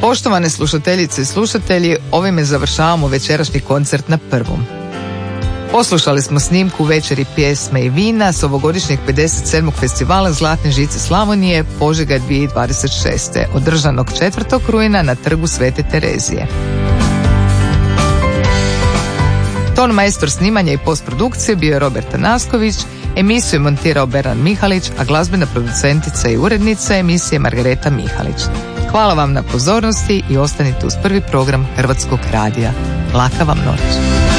Poštovane slušateljice i slušatelji, ovime završavamo večerašnji koncert na Prvom. Poslušali smo snimku Večeri pjesme i vina s ovogodišnjeg 57. festivala Zlatne žice Slavonije Požega 2026. održanog 4. rujna na Trgu Svete Terezije. Ton majstor snimanja i postprodukcije bio je Robert Nasković, emisiju je montirao Beran Mihalić, a glazbena producentica i urednica emisije Margareta Mihalić. Hvala vam na pozornosti i ostanite uz prvi program Hrvatskog radija. Laka vam noć.